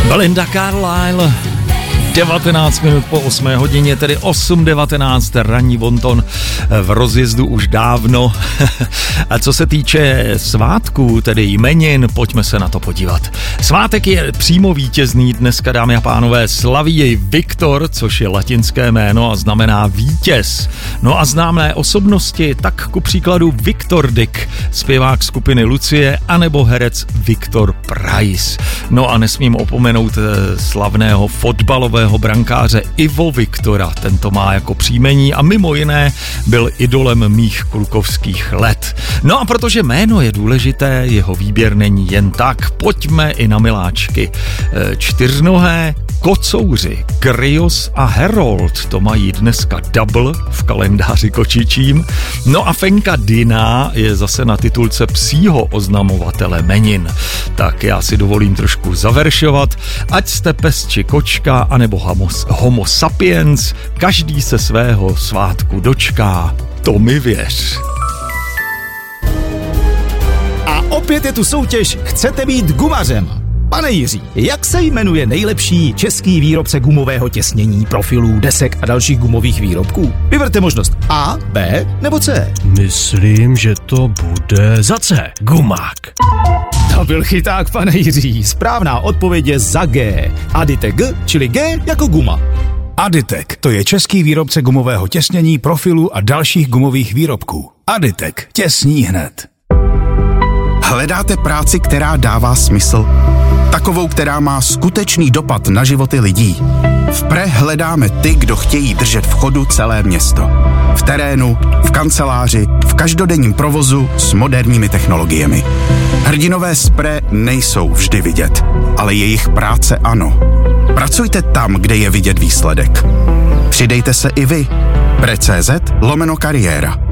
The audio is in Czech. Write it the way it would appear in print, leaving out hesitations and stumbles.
Belinda Carlisle, 19 minut po 8 hodině, tedy 8:19, ranní bonton v rozjezdu už dávno. A co se týče svátků, tedy jmenin, pojďme se na to podívat. Svátek je přímo vítězný dneska, dámy a pánové, slaví jej Viktor, což je latinské jméno a znamená vítěz. No a známé osobnosti, tak ku příkladu Viktor Dyk, zpěvák skupiny Lucie, anebo herec Viktor Prais. No a nesmím opomenout slavného fotbalového brankáře Ivo Viktora, tento má jako příjmení a mimo jiné byl idolem mých klukovských let. No a protože jméno je důležité, jeho výběr není jen tak, pojďme i na miláčky. Čtyřnohé kocouři, Kryos a Herold, to mají dneska double v kalendáři kočičím. No a Fenka Dina je zase na titulce psího oznamovatele jmenin. Tak já si dovolím trošku zaveršovat, ať jste pes či kočka, anebo homo sapiens, každý se svého svátku dočká, to mi věř. A opět je tu soutěž Chcete být gumařem? Pane Jiří, jak se jmenuje nejlepší český výrobce gumového těsnění, profilů, desek a dalších gumových výrobků? Vyberte možnost A, B nebo C. Myslím, že to bude za C. Gumák. To byl chyták, pane Jiří. Správná odpověď je za G. Aditek G, čili G jako guma. Aditek, to je český výrobce gumového těsnění, profilů a dalších gumových výrobků. Aditek, těsní hned. Hledáte práci, která dává smysl? Takovou, která má skutečný dopad na životy lidí. V Pre hledáme ty, kdo chtějí držet v chodu celé město. V terénu, v kanceláři, v každodenním provozu s moderními technologiemi. Hrdinové z Pre nejsou vždy vidět, ale jejich práce ano. Pracujte tam, kde je vidět výsledek. Přidejte se i vy. Pre.cz/kariéra.